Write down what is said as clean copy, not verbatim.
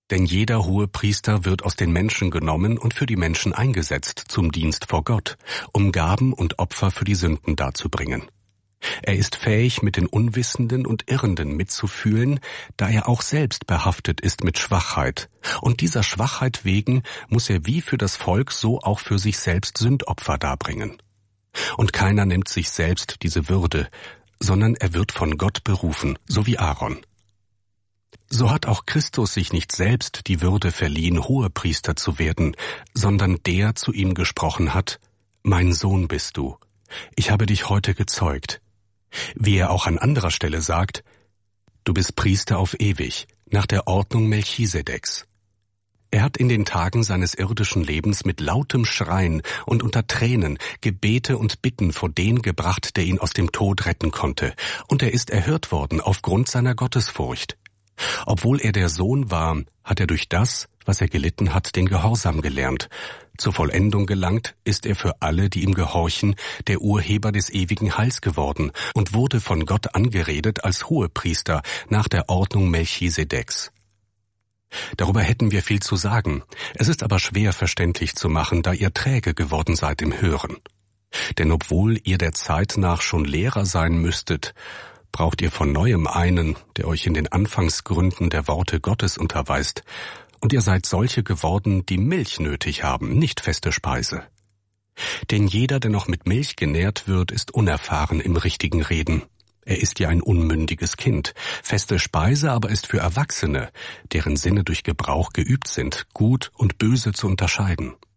Denn jeder Hohepriester wird aus den Menschen genommen und für die Menschen eingesetzt zum Dienst vor Gott, um Gaben und Opfer für die Sünden darzubringen. Er ist fähig, mit den Unwissenden und Irrenden mitzufühlen, da er auch selbst behaftet ist mit Schwachheit. Und dieser Schwachheit wegen muss er wie für das Volk so auch für sich selbst Sündopfer darbringen. Und keiner nimmt sich selbst diese Würde, sondern er wird von Gott berufen, so wie Aaron. So hat auch Christus sich nicht selbst die Würde verliehen, Hohepriester zu werden, sondern der zu ihm gesprochen hat: Mein Sohn bist du, ich habe dich heute gezeugt. Wie er auch an anderer Stelle sagt: Du bist Priester auf ewig, nach der Ordnung Melchisedeks. Er hat in den Tagen seines irdischen Lebens mit lautem Schreien und unter Tränen Gebete und Bitten vor den gebracht, der ihn aus dem Tod retten konnte, und er ist erhört worden aufgrund seiner Gottesfurcht. Obwohl er der Sohn war, hat er durch das, was er gelitten hat, den Gehorsam gelernt. Zur Vollendung gelangt ist er für alle, die ihm gehorchen, der Urheber des ewigen Heils geworden und wurde von Gott angeredet als Hohepriester nach der Ordnung Melchisedeks. Darüber hätten wir viel zu sagen. Es ist aber schwer verständlich zu machen, da ihr träge geworden seid im Hören. Denn obwohl ihr der Zeit nach schon Lehrer sein müsstet, braucht ihr von Neuem einen, der euch in den Anfangsgründen der Worte Gottes unterweist, und ihr seid solche geworden, die Milch nötig haben, nicht feste Speise. Denn jeder, der noch mit Milch genährt wird, ist unerfahren im richtigen Reden. Er ist ja ein unmündiges Kind. Feste Speise aber ist für Erwachsene, deren Sinne durch Gebrauch geübt sind, gut und böse zu unterscheiden.